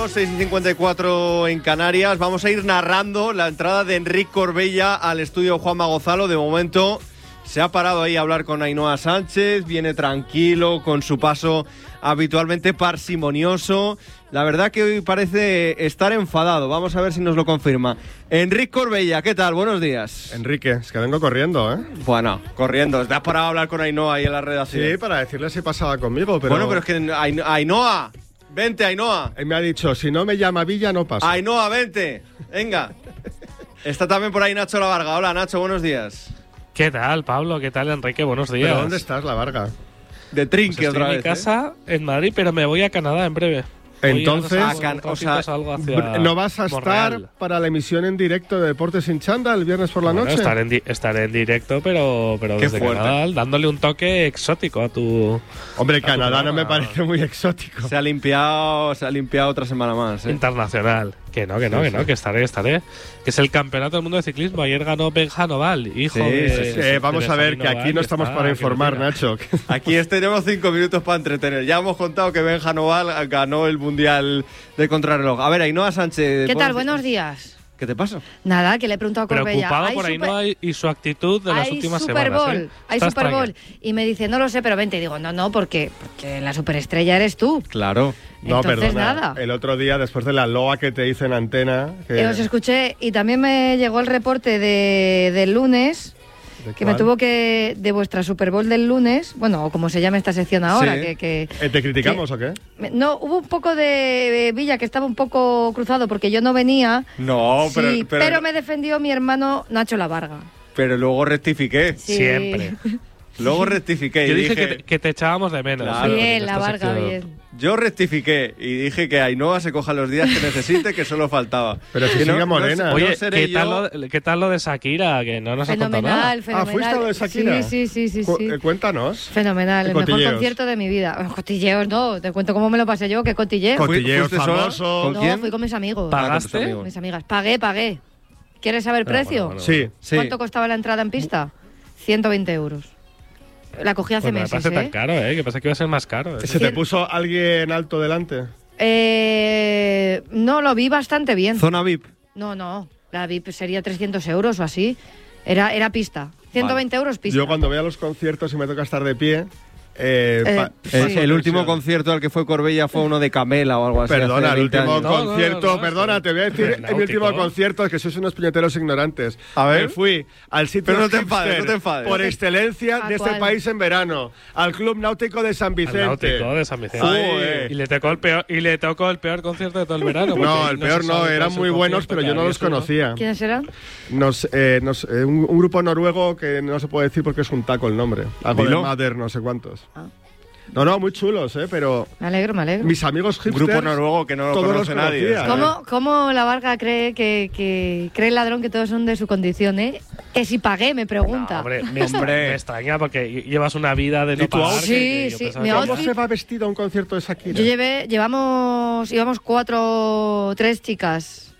1, 6:54 en Canarias. Vamos a ir narrando la entrada de Enric Corbella al estudio Juanma Gonzalo. De momento se ha parado ahí a hablar con Ainhoa Sánchez, viene tranquilo, con su paso habitualmente parsimonioso. La verdad que hoy parece estar enfadado. Vamos a ver si nos lo confirma. Enric Corbella, ¿qué tal? Buenos días. Enrique, es que vengo corriendo, ¿eh? Bueno, corriendo. ¿Te has parado a hablar con Ainhoa ahí en la redacción? Sí, para decirle si pasaba conmigo, pero... Bueno, pero es que Ainhoa, vente, Ainhoa. Él me ha dicho, si no me llama Villa, no pasa. Ainhoa, vente. Venga. Está también por ahí Nacho La Varga. Hola, Nacho, buenos días. ¿Qué tal, Pablo? ¿Qué tal, Enrique? Buenos días. ¿Pero dónde estás, La Varga? De trinque Pues otra vez. Estoy en mi casa, en Madrid, pero me voy a Canadá en breve. Entonces, ¿no vas a estar para la emisión en directo de Deportes sin Chándal el viernes por la noche? Estaré en directo, pero desde Canadá, dándole un toque exótico a tu... Hombre, Canadá no me parece muy exótico. Se ha limpiado otra semana más. Internacional. Que estaré. Que es el campeonato del mundo de ciclismo. Ayer ganó Benja Noval, hijo de... vamos a ver, que aquí no estamos para informar, Nacho. Aquí tenemos 5 minutos para entretener. Ya hemos contado que Benja Noval ganó el Mundial de Contrarreloj. A ver, Ainhoa Sánchez... ¿Qué tal? Buenos días. ¿Qué te pasa? Nada, que le he preguntado a Corbella. Preocupado por Ainhoa y su actitud de las últimas semanas. Hay Super Bowl. Y me dice, no lo sé, pero vente. Y digo, no, porque la superestrella eres tú. Claro. No, entonces, perdona. nada. El otro día, después de la loa que te hice en antena... Os escuché y también me llegó el reporte del lunes... Que me tuvo que... De vuestra Super Bowl del lunes, bueno, o como se llama esta sección ahora, sí. ¿Te criticamos o qué? No, hubo un poco de Villa que estaba un poco cruzado porque yo no venía. No, sí, pero me defendió mi hermano Nacho La Varga. Pero luego rectifiqué. Sí. Siempre. Luego rectifiqué. Yo y dije que te echábamos de menos. Claro, bien, La Varga, bien. Yo rectifiqué y dije que Ainhoa se coja los días que necesite, que solo faltaba. Pero si sigue morena. Oye, ¿qué tal lo de Shakira? Que no nos ha contado nada. Fenomenal. ¿Fuiste a lo de Shakira? Sí. Cuéntanos. Fenomenal, el mejor concierto de mi vida. Cotilleos no, te cuento cómo me lo pasé yo, que cotilleos. Cotilleos ¿Fuiste sola? famosos. ¿Con quién? Fui con mis amigos. ¿Pagaste? Con mis amigas. Pagué. ¿Quieres saber precio? Bueno. Sí. ¿Cuánto costaba la entrada en pista? 120 euros. La cogí hace meses, me parece tan caro, ¿eh? Que pensé que iba a ser más caro. ¿Se te puso alguien alto delante? No, lo vi bastante bien. ¿Zona VIP? No. La VIP sería 300 euros o así. Era pista. 120 euros pista. Yo cuando voy a los conciertos y me toca estar de pie... El último concierto al que fue Corbella fue uno de Camela o algo así. Perdona, el último concierto. perdona, te voy a decir mi último concierto, es que sois unos puñeteros ignorantes. A ver. Me fui al sitio Pero no te enfades. por excelencia de este país en verano, al Club Náutico de San Vicente. Y le tocó el peor concierto de todo el verano. No, el peor no, eran muy buenos, pero yo no los conocía. ¿Quiénes eran? Un grupo noruego que no se puede decir porque es un taco el nombre. Algo de Mother, no sé cuántos. No, muy chulos, pero... Me alegro. Mis amigos hipsters... Grupo noruego que no lo conoce nadie. ¿Cómo La Varga cree que cree el ladrón que todos son de su condición, eh? Que si pagué, me pregunta. No, me extraña porque llevas una vida de no pagar. Sí. ¿Cómo se va vestido a un concierto de Shakira? Íbamos 3 chicas.